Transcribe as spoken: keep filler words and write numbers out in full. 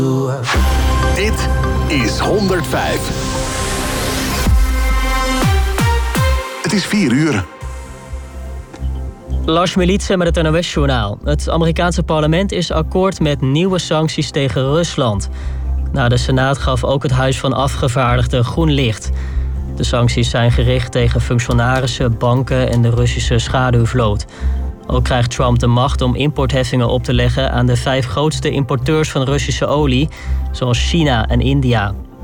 Dit is honderdvijf. Het is vier uur. Lars Militsen met het N O S-journaal. Het Amerikaanse parlement is akkoord met nieuwe sancties tegen Rusland. Nou, de Senaat gaf ook het Huis van Afgevaardigden groen licht. De sancties zijn gericht tegen functionarissen, banken en de Russische schaduwvloot. Ook krijgt Trump de macht om importheffingen op te leggen aan de vijf grootste importeurs van Russische olie, zoals China en India.